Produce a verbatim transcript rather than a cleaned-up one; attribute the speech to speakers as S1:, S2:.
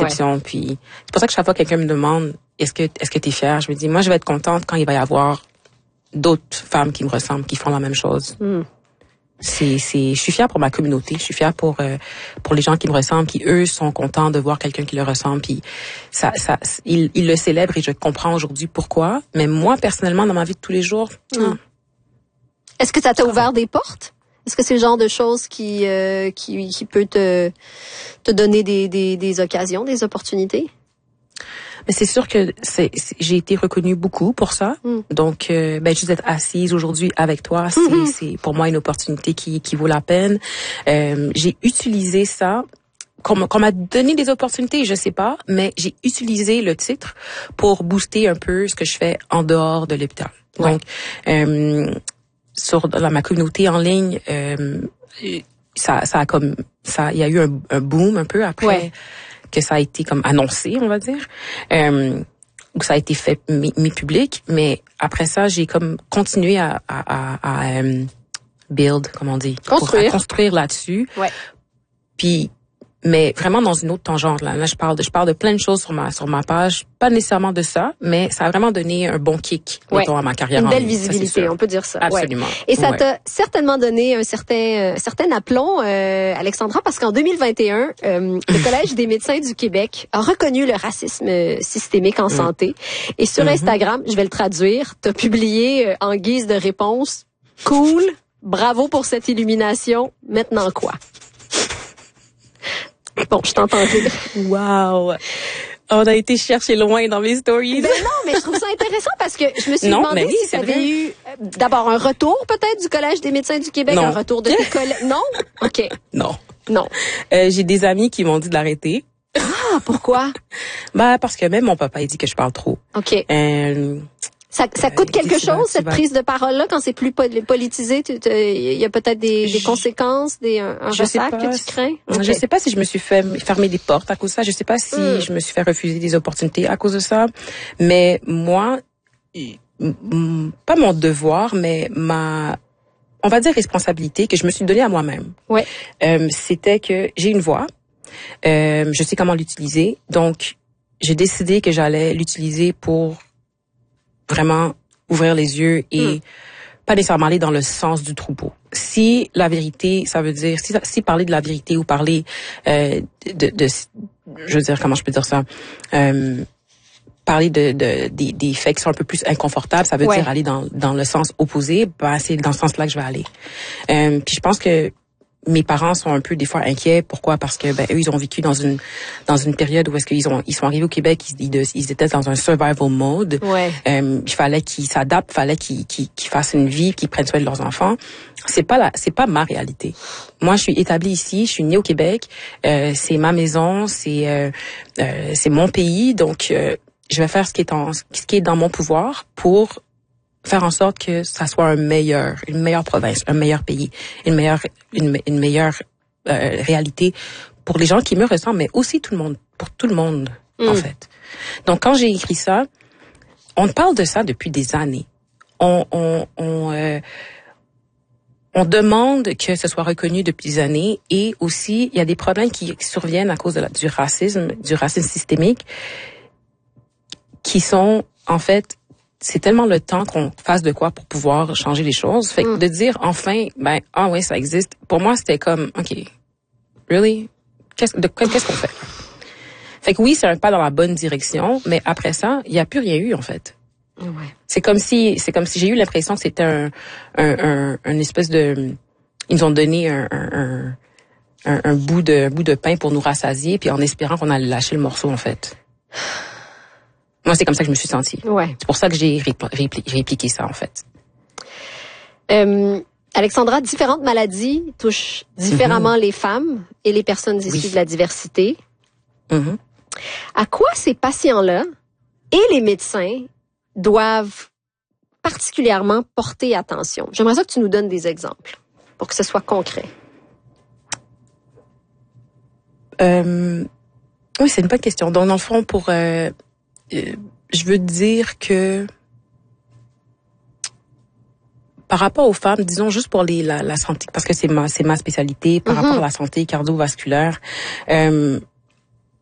S1: réflexion. Ouais. Puis c'est pour ça que chaque fois que quelqu'un me demande est-ce que est-ce que t'es fière, je me dis moi je vais être contente quand il va y avoir d'autres femmes qui me ressemblent, qui font la même chose. Mm. C'est c'est je suis fière pour ma communauté, je suis fière pour euh, pour les gens qui me ressemblent, qui eux sont contents de voir quelqu'un qui leur ressemble, puis ça ça ils ils le célèbrent et je comprends aujourd'hui pourquoi. Mais moi personnellement dans ma vie de tous les jours, mm. non.
S2: Est-ce que ça t'a ouvert des portes? Est-ce que c'est le genre de choses qui euh, qui qui peut te te donner des des des occasions, des opportunités?
S1: Mais c'est sûr que c'est, c'est j'ai été reconnue beaucoup pour ça. Mm. Donc euh, ben juste d'être assise aujourd'hui avec toi, c'est mm-hmm. c'est pour moi une opportunité qui qui vaut la peine. Euh, j'ai utilisé ça qu'on, qu'on m'a donné des opportunités, je sais pas, mais j'ai utilisé le titre pour booster un peu ce que je fais en dehors de l'hôpital. Ouais. Donc euh, sur dans ma communauté en ligne, euh, ça ça a comme ça il y a eu un, un boom un peu après. Ouais. Que ça a été comme annoncé, on va dire, euh, ou que ça a été fait mis, mis public, mais après ça, j'ai comme continué à, à, à, à um, build, comment on dit,
S2: construire,
S1: pour, à construire là-dessus.
S2: Ouais.
S1: Puis, mais vraiment dans une autre tangente là. Là, je parle de, je parle de plein de choses sur ma sur ma page, pas nécessairement de ça, mais ça a vraiment donné un bon kick, ouais. mettons, à ma carrière.
S2: Une belle
S1: ligne,
S2: visibilité, ça, on peut dire ça.
S1: Absolument.
S2: Ouais. Et ça
S1: ouais.
S2: t'a certainement donné un certain, euh, certain aplomb, euh, Alexandra, parce qu'en deux mille vingt et un, euh, le Collège des médecins du Québec a reconnu le racisme systémique en mm. santé. Et sur mm-hmm. Instagram, je vais le traduire, t'as publié euh, en guise de réponse, cool, bravo pour cette illumination. Maintenant quoi? Bon, je t'entends dire.
S1: Wow. On a été chercher loin dans mes stories.
S2: Ben non, mais je trouve ça intéressant parce que je me suis
S1: non,
S2: demandé
S1: oui,
S2: si tu avais eu d'abord un retour peut-être du Collège des médecins du Québec,
S1: non.
S2: un retour de tes collègues. Non? OK.
S1: Non.
S2: Non.
S1: Euh, j'ai des amis qui m'ont dit de l'arrêter.
S2: Ah, pourquoi?
S1: Ben, parce que même mon papa, il dit que je parle trop.
S2: OK.
S1: Euh,
S2: Ça, ça coûte quelque
S1: euh,
S2: chose, cette prise de parole-là, quand c'est plus politisé? Il y a peut-être des, des conséquences, des, un, un ressac que tu crains?
S1: Okay. Je sais pas si je me suis fait fermer des portes à cause de ça. Je sais pas si mm. je me suis fait refuser des opportunités à cause de ça. Mais moi, pas mon devoir, mais ma, on va dire responsabilité que je me suis donnée à moi-même.
S2: Ouais.
S1: Euh, c'était que j'ai une voix. Euh, je sais comment l'utiliser. Donc, j'ai décidé que j'allais l'utiliser pour vraiment ouvrir les yeux et mm. pas nécessairement aller dans le sens du troupeau. Si la vérité, ça veut dire, si, si parler de la vérité ou parler euh, de, de, de, je veux dire, comment je peux dire ça, euh, parler de, de des, des faits qui sont un peu plus inconfortables, ça veut ouais. dire aller dans dans le sens opposé, ben c'est dans ce sens-là que je vais aller. Euh, puis je pense que mes parents sont un peu des fois inquiets. Pourquoi? Parce que ben eux ils ont vécu dans une dans une période où est-ce qu'ils ont ils sont arrivés au Québec, ils, ils étaient dans un survival mode.
S2: Ouais.
S1: Euh, il fallait qu'ils s'adaptent, il fallait qu'ils, qu'ils qu'ils fassent une vie, qu'ils prennent soin de leurs enfants. C'est pas la c'est pas ma réalité. Moi je suis établie ici, je suis née au Québec, euh, c'est ma maison, c'est euh, euh, c'est mon pays, donc euh, je vais faire ce qui est en ce qui est dans mon pouvoir pour faire en sorte que ça soit un meilleur, une meilleure province, un meilleur pays, une meilleure, une, une meilleure euh, réalité pour les gens qui me ressemblent, mais aussi tout le monde, pour tout le monde mm. en fait. Donc quand j'ai écrit ça, on parle de ça depuis des années. On, on, on, euh, on demande que ce soit reconnu depuis des années et aussi il y a des problèmes qui surviennent à cause de la, du racisme, du racisme systémique, qui sont en fait c'est tellement le temps qu'on fasse de quoi pour pouvoir changer les choses. Fait que mm. de dire enfin, ben, ah ouais, ça existe. Pour moi, c'était comme, OK, really? Qu'est-ce, de, qu'est-ce qu'on fait? Fait que oui, c'est un pas dans la bonne direction, mais après ça, il n'y a plus rien eu, en fait.
S2: Ouais.
S1: C'est comme si, c'est comme si j'ai eu l'impression que c'était un, un, un, un espèce de, ils nous ont donné un, un, un, un bout de, un bout de pain pour nous rassasier, puis en espérant qu'on allait lâcher le morceau, en fait. Moi, c'est comme ça que je me suis sentie.
S2: Ouais. C'est
S1: pour ça que j'ai répl- répl- répliqué ça, en fait.
S2: Euh, Alexandra, différentes maladies touchent différemment mm-hmm. les femmes et les personnes issues oui. de la diversité.
S1: Mm-hmm.
S2: À quoi ces patients-là et les médecins doivent particulièrement porter attention? J'aimerais ça que tu nous donnes des exemples pour que ce soit concret.
S1: Euh, oui, c'est une bonne question. Donc, dans le fond, pour... Euh, Euh, je veux dire que par rapport aux femmes, disons juste pour les la, la santé, parce que c'est ma c'est ma spécialité, par mm-hmm. rapport à la santé cardiovasculaire, euh,